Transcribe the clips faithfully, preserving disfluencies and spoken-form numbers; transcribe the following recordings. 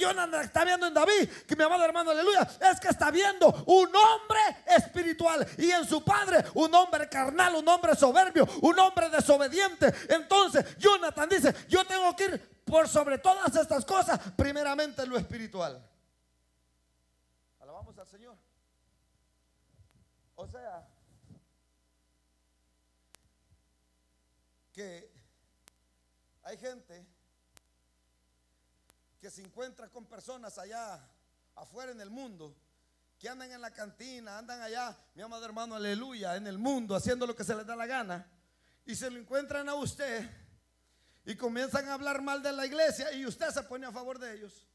Jonathan está viendo en David, que mi amado hermano, aleluya, es que está viendo un hombre espiritual y en su padre un hombre carnal, un hombre soberbio, un hombre desobediente. Entonces Jonathan dice: yo tengo que ir por sobre todas estas cosas, primeramente lo espiritual. Alabamos al Señor. O sea, que hay gente que se encuentra con personas allá afuera en el mundo, que andan en la cantina, andan allá, mi amado hermano, aleluya, en el mundo, haciendo lo que se les da la gana, y se lo encuentran a usted y comienzan a hablar mal de la iglesia, y usted se pone a favor de ellos.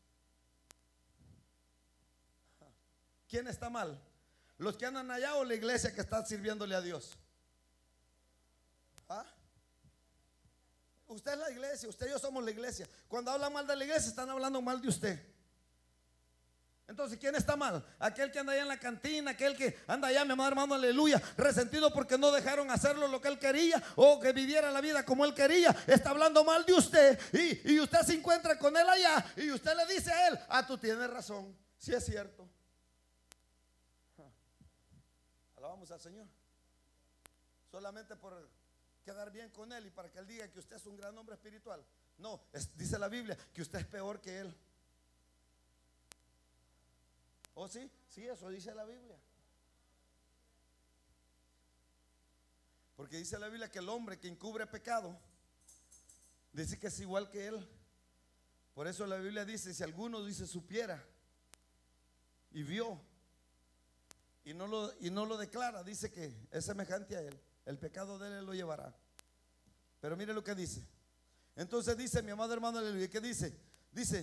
¿Quién está mal? ¿Los que andan allá o la iglesia que está sirviéndole a Dios? ¿Ah? Usted es la iglesia, usted y yo somos la iglesia. Cuando hablan mal de la iglesia, están hablando mal de usted. Entonces, ¿quién está mal? Aquel que anda allá en la cantina, aquel que anda allá, mi amado hermano, aleluya, resentido porque no dejaron hacerlo lo que él quería, o que viviera la vida como él quería. Está hablando mal de usted, y, y usted se encuentra con él allá, y usted le dice a él: ah, tú tienes razón, sí es cierto. Alabamos al Señor. Solamente por quedar bien con él y para que él diga que usted es un gran hombre espiritual. No, es, dice la Biblia que usted es peor que él. ¿Oh sí? Sí, eso dice la Biblia. Porque dice la Biblia que el hombre que encubre pecado, dice que es igual que él. Por eso la Biblia dice: si alguno dice supiera y vio y no lo, y no lo declara, dice que es semejante a él. El pecado de él lo llevará. Pero mire lo que dice. Entonces dice, mi amado hermano, aleluya, ¿qué dice? Dice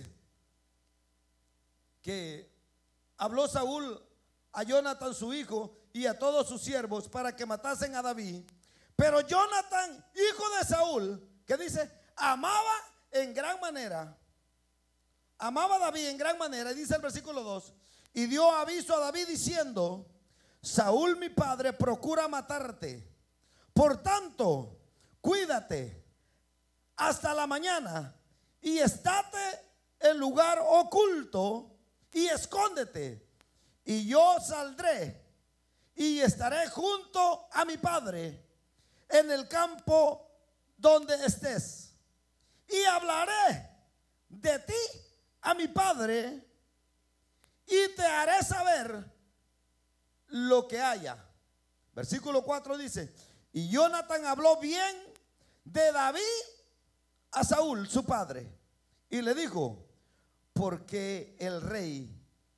que habló Saúl a Jonathan su hijo y a todos sus siervos para que matasen a David. Pero Jonathan, hijo de Saúl, ¿qué dice? Amaba en gran manera, amaba a David en gran manera. Y dice el versículo dos: y dio aviso a David diciendo: Saúl mi padre procura matarte. Por tanto, cuídate hasta la mañana y estate en lugar oculto y escóndete, y yo saldré y estaré junto a mi padre en el campo donde estés, y hablaré de ti a mi padre y te haré saber lo que haya. Versículo cuatro dice: y Jonathan habló bien de David a Saúl su padre, y le dijo: porque el rey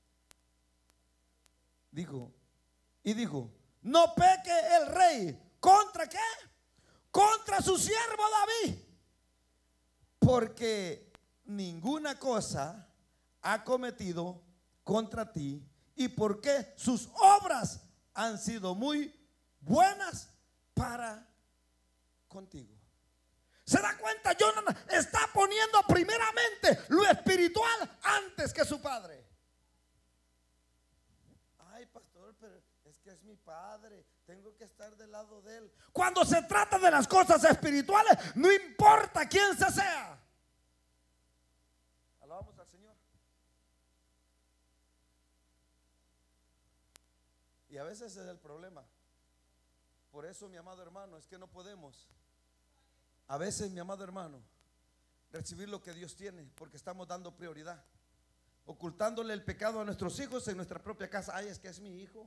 dijo, y dijo: no peque el rey contra qué, contra su siervo David, porque ninguna cosa ha cometido contra ti, y porque sus obras han sido muy buenas para contigo. ¿Se da cuenta? Jonathan está poniendo primeramente lo espiritual antes que su padre. Ay, pastor, pero es que es mi padre, tengo que estar del lado de él. Cuando se trata de las cosas espirituales, no importa quién se sea. Alabamos al Señor. Y a veces ese es el problema. Por eso, mi amado hermano, es que no podemos a veces, mi amado hermano, recibir lo que Dios tiene, porque estamos dando prioridad, ocultándole el pecado a nuestros hijos en nuestra propia casa. Ay, es que es mi hijo.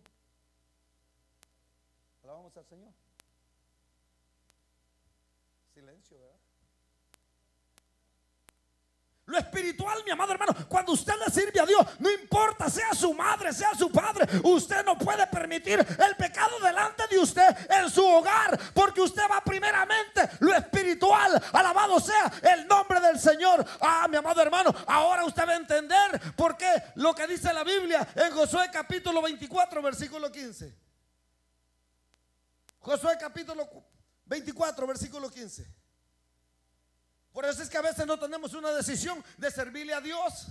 Alabamos al Señor. Silencio, ¿verdad? Lo espiritual, mi amado hermano, cuando usted le sirve a Dios, no importa sea su madre, sea su padre, usted no puede permitir el pecado delante de usted en su hogar, porque usted va primeramente lo espiritual. Alabado sea el nombre del Señor. Ah, mi amado hermano, ahora usted va a entender por qué lo que dice la Biblia en Josué capítulo veinticuatro, versículo quince. Josué capítulo veinticuatro, versículo quince. Por eso es que a veces no tenemos una decisión de servirle a Dios.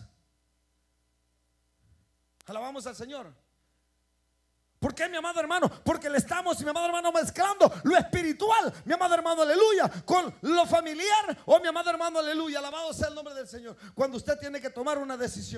Alabamos al Señor. ¿Por qué, mi amado hermano? Porque le estamos, mi amado hermano, mezclando lo espiritual, mi amado hermano, aleluya, con lo familiar. Oh, mi amado hermano, aleluya, alabado sea el nombre del Señor. Cuando usted tiene que tomar una decisión.